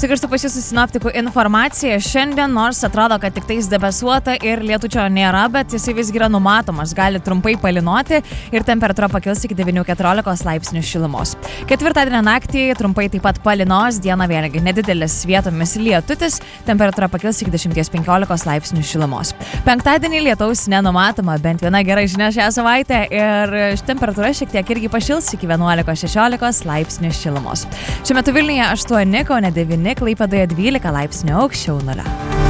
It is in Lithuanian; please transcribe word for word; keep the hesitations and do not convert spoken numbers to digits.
Sugrįžtu pas jūsų sinoptikų informaciją. Šiandien, nors atrodo, kad tik tais debesuota ir lietučio nėra, bet jisai visgi yra numatomas. Gali trumpai palynoti ir temperatūra pakils iki devynių keturiolikos laipsnių šilumos. Ketvirtadienio naktį trumpai taip pat palynos, dieną vėlgi nedidelis vietomis lietutis, temperatūra pakils iki dešimties penkiolikos laipsnių šilumos. Penktadienį lietaus nenumatoma, bent viena gera žinia šią savaitę ir temperatūra šiek tiek irgi pašils iki vienuolikos šešiolikos laipsnių šilumos. Šiuo metu Vilniuje aštuoni, Kaune devyni, Klaipėdoje dvylika laipsnių aukščiau nulio.